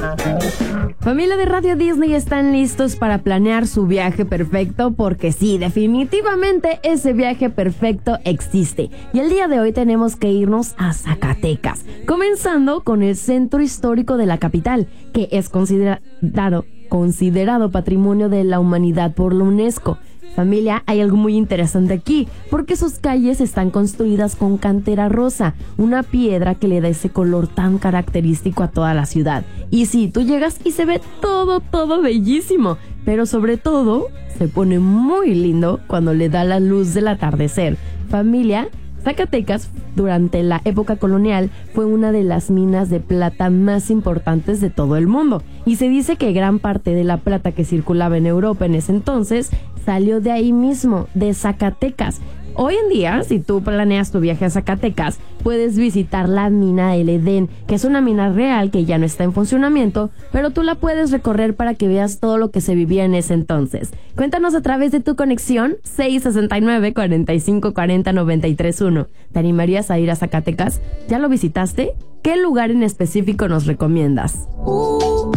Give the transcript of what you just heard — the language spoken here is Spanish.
Familia de Radio Disney, ¿están listos para planear su viaje perfecto? Porque sí, definitivamente ese viaje perfecto existe. Y el día de hoy tenemos que irnos a Zacatecas, comenzando con el centro histórico de la capital, que es considerado Patrimonio de la Humanidad por la UNESCO. Familia, hay algo muy interesante aquí, porque sus calles están construidas con cantera rosa, una piedra que le da ese color tan característico a toda la ciudad. Y sí, tú llegas y se ve todo bellísimo, pero sobre todo se pone muy lindo cuando le da la luz del atardecer. Familia, Zacatecas, durante la época colonial, fue una de las minas de plata más importantes de todo el mundo. Y se dice que gran parte de la plata que circulaba en Europa en ese entonces salió de ahí mismo, de Zacatecas. Hoy en día, si tú planeas tu viaje a Zacatecas, puedes visitar la mina del Edén, que es una mina real que ya no está en funcionamiento, pero tú la puedes recorrer para que veas todo lo que se vivía en ese entonces. Cuéntanos a través de tu conexión 669-4540-931. ¿Te animarías a ir a Zacatecas? ¿Ya lo visitaste? ¿Qué lugar en específico nos recomiendas?